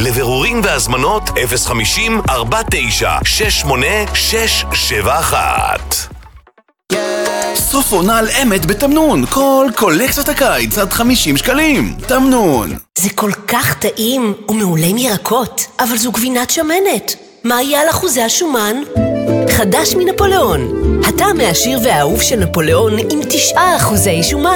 לבירורים והזמנות 050-49-68-671. סוף עונה על אמת בתמנון, כל קולקציות הקיץ עד 50 שקלים. תמנון. זה כל כך טעים ומעולה עם ירקות, אבל זו גבינת שמנת. מה יהיה על אחוזי השומן? חדש מנפוליאון. הטעם העשיר והאהוב של נפוליאון עם 9% שומן.